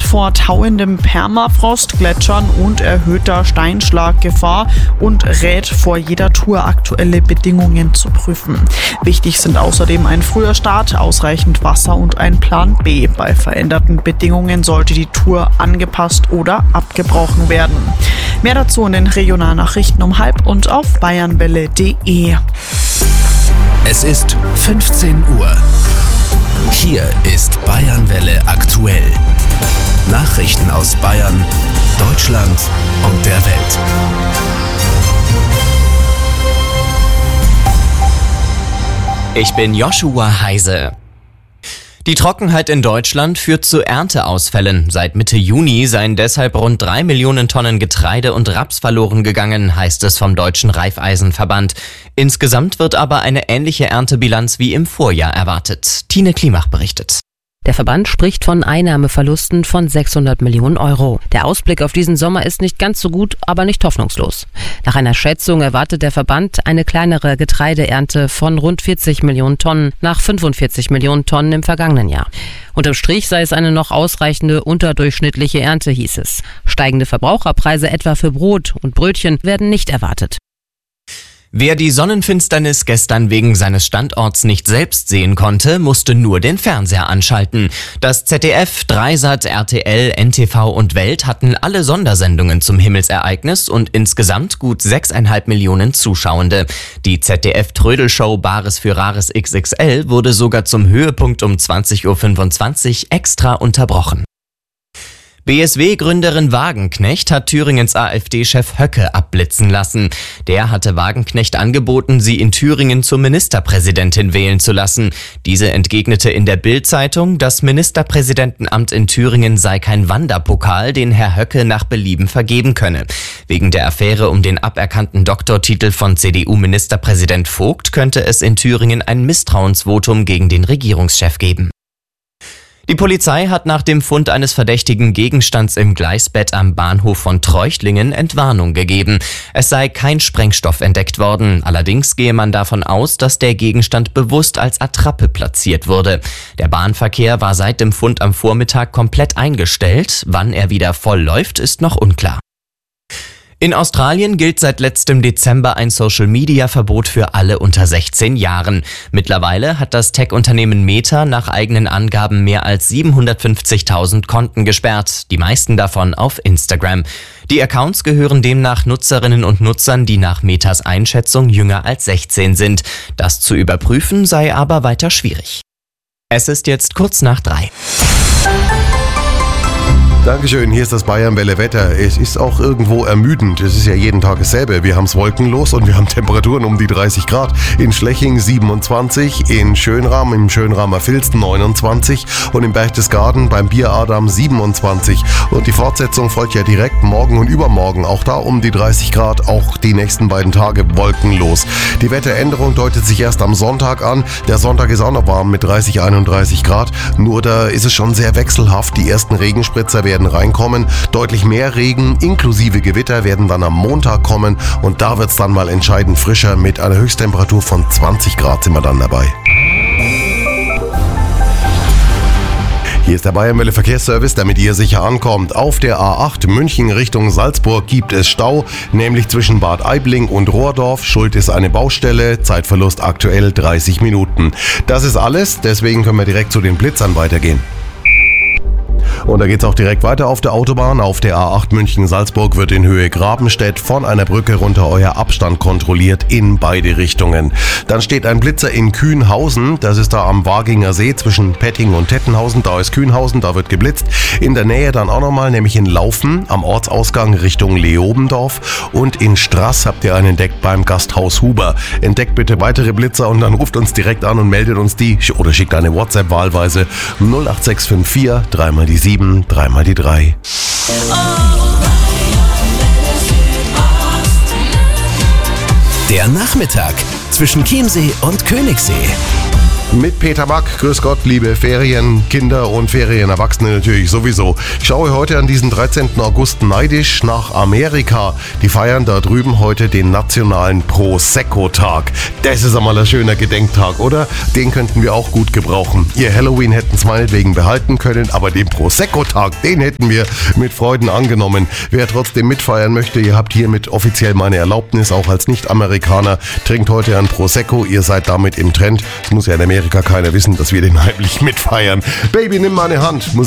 vor tauendem Permafrost, Gletschern und erhöhter Steinschlaggefahr und rät vor jeder Tour aktuelle Bedingungen zu prüfen. Wichtig sind außerdem ein früher Start, ausreichend Wasser und ein Plan B. Bei veränderten Bedingungen sollte die Tour angepasst oder abgebrochen werden. Mehr dazu in den Regionalnachrichten um 12:30 und auf bayernwelle.de. Es ist 15 Uhr. Hier ist Bayernwelle aktuell. Nachrichten aus Bayern, Deutschland und der Welt. Ich bin Joshua Heise. Die Trockenheit in Deutschland führt zu Ernteausfällen. Seit Mitte Juni seien deshalb rund 3 Millionen Tonnen Getreide und Raps verloren gegangen, heißt es vom Deutschen Raiffeisenverband. Insgesamt wird aber eine ähnliche Erntebilanz wie im Vorjahr erwartet. Tine Klimach berichtet. Der Verband spricht von Einnahmeverlusten von 600 Millionen Euro. Der Ausblick auf diesen Sommer ist nicht ganz so gut, aber nicht hoffnungslos. Nach einer Schätzung erwartet der Verband eine kleinere Getreideernte von rund 40 Millionen Tonnen nach 45 Millionen Tonnen im vergangenen Jahr. Unterm Strich sei es eine noch ausreichende unterdurchschnittliche Ernte, hieß es. Steigende Verbraucherpreise etwa für Brot und Brötchen werden nicht erwartet. Wer die Sonnenfinsternis gestern wegen seines Standorts nicht selbst sehen konnte, musste nur den Fernseher anschalten. Das ZDF, Dreisat, RTL, NTV und Welt hatten alle Sondersendungen zum Himmelsereignis und insgesamt gut 6,5 Millionen Zuschauende. Die ZDF-Trödelshow Bares für Rares XXL wurde sogar zum Höhepunkt um 20:25 Uhr extra unterbrochen. BSW-Gründerin Wagenknecht hat Thüringens AfD-Chef Höcke abblitzen lassen. Der hatte Wagenknecht angeboten, sie in Thüringen zur Ministerpräsidentin wählen zu lassen. Diese entgegnete in der Bild-Zeitung, das Ministerpräsidentenamt in Thüringen sei kein Wanderpokal, den Herr Höcke nach Belieben vergeben könne. Wegen der Affäre um den aberkannten Doktortitel von CDU-Ministerpräsident Vogt könnte es in Thüringen ein Misstrauensvotum gegen den Regierungschef geben. Die Polizei hat nach dem Fund eines verdächtigen Gegenstands im Gleisbett am Bahnhof von Treuchtlingen Entwarnung gegeben. Es sei kein Sprengstoff entdeckt worden. Allerdings gehe man davon aus, dass der Gegenstand bewusst als Attrappe platziert wurde. Der Bahnverkehr war seit dem Fund am Vormittag komplett eingestellt. Wann er wieder voll läuft, ist noch unklar. In Australien gilt seit letztem Dezember ein Social-Media-Verbot für alle unter 16 Jahren. Mittlerweile hat das Tech-Unternehmen Meta nach eigenen Angaben mehr als 750.000 Konten gesperrt, die meisten davon auf Instagram. Die Accounts gehören demnach Nutzerinnen und Nutzern, die nach Metas Einschätzung jünger als 16 sind. Das zu überprüfen sei aber weiter schwierig. Es ist jetzt 3:15. Dankeschön, hier ist das Bayernwelle Wetter. Es ist auch irgendwo ermüdend. Es ist ja jeden Tag dasselbe. Wir haben es wolkenlos und wir haben Temperaturen um die 30 Grad. In Schleching 27, in Schönram, im Schönramer Vilst 29 und im Berchtesgaden beim Bieradam 27. Und die Fortsetzung folgt ja direkt morgen und übermorgen. Auch da um die 30 Grad, auch die nächsten beiden Tage wolkenlos. Die Wetteränderung deutet sich erst am Sonntag an. Der Sonntag ist auch noch warm mit 30, 31 Grad. Nur da ist es schon sehr wechselhaft. Die ersten Regenspritzer werden reinkommen. Deutlich mehr Regen inklusive Gewitter werden dann am Montag kommen und da wird es dann mal entscheidend frischer. Mit einer Höchsttemperatur von 20 Grad sind wir dann dabei. Hier ist der Bayernwelle Verkehrsservice, damit ihr sicher ankommt. Auf der A8 München Richtung Salzburg gibt es Stau, nämlich zwischen Bad Aibling und Rohrdorf. Schuld ist eine Baustelle, Zeitverlust aktuell 30 Minuten. Das ist alles, deswegen können wir direkt zu den Blitzern weitergehen. Und da geht's auch direkt weiter auf der Autobahn. Auf der A8 München-Salzburg wird in Höhe Grabenstedt von einer Brücke runter euer Abstand kontrolliert in beide Richtungen. Dann steht ein Blitzer in Kühnhausen. Das ist da am Waginger See zwischen Petting und Tettenhausen. Da ist Kühnhausen, da wird geblitzt. In der Nähe dann auch nochmal, nämlich in Laufen am Ortsausgang Richtung Leobendorf. Und in Straß habt ihr einen entdeckt beim Gasthaus Huber. Entdeckt bitte weitere Blitzer und dann ruft uns direkt an und meldet uns die oder schickt eine WhatsApp wahlweise 08654 3 mal die 7, 3 mal die 3. Der Nachmittag zwischen Chiemsee und Königssee. Mit Peter Mack. Grüß Gott, liebe Ferienkinder und Ferienerwachsene natürlich sowieso. Ich schaue heute an diesen 13. August neidisch nach Amerika. Die feiern da drüben heute den nationalen Prosecco-Tag. Das ist einmal ein schöner Gedenktag, oder? Den könnten wir auch gut gebrauchen. Ihr Halloween hätten es meinetwegen behalten können, aber den Prosecco-Tag, den hätten wir mit Freuden angenommen. Wer trotzdem mitfeiern möchte, ihr habt hiermit offiziell meine Erlaubnis, auch als Nicht-Amerikaner. Trinkt heute ein Prosecco, ihr seid damit im Trend. Es muss ja in Amerika keiner wissen, dass wir den heimlich mitfeiern. Baby, nimm meine Hand. Musik